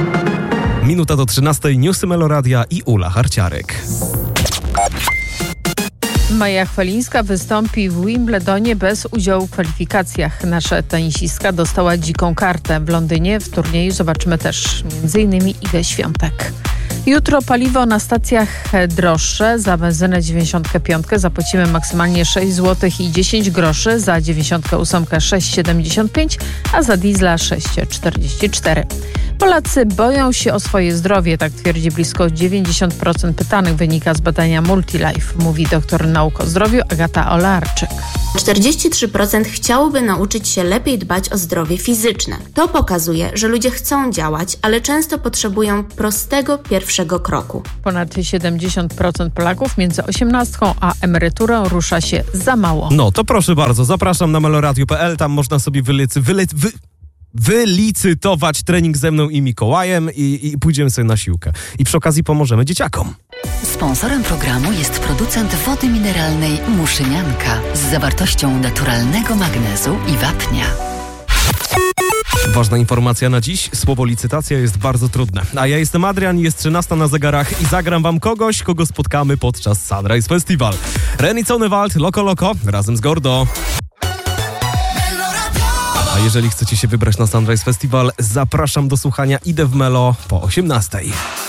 Minuta do 13, newsy Meloradia i Ula Harciarek. Maja Chwalińska wystąpi w Wimbledonie bez udziału w kwalifikacjach. Nasza tenisistka dostała dziką kartę. W Londynie w turnieju zobaczymy też m.in. Igę Świątek. Jutro paliwo na stacjach droższe. Za benzynę 95 zapłacimy maksymalnie 6 zł i 10 groszy, za 98 6,75, a za diesla 6,44. Polacy boją się o swoje zdrowie, tak twierdzi blisko 90% pytanych, wynika z badania Multilife, mówi doktor nauk o zdrowiu Agata Olarczyk. 43% chciałoby nauczyć się lepiej dbać o zdrowie fizyczne. To pokazuje, że ludzie chcą działać, ale często potrzebują prostego pierwszego kroku. Ponad 70% Polaków między 18 a emeryturą rusza się za mało. No to proszę bardzo, zapraszam na meloradiu.pl, tam można sobie wylicytować trening ze mną i Mikołajem i pójdziemy sobie na siłkę. I przy okazji pomożemy dzieciakom. Sponsorem programu jest producent wody mineralnej Muszynianka z zawartością naturalnego magnezu i wapnia. Ważna informacja na dziś. Słowo licytacja jest bardzo trudne. A ja jestem Adrian, jest 13 na zegarach i zagram wam kogoś, kogo spotkamy podczas Sunrise Festival. Renicony Wald, Loco Loco, razem z Gordo. A jeżeli chcecie się wybrać na Sunrise Festival, zapraszam do słuchania Idę w Melo po 18.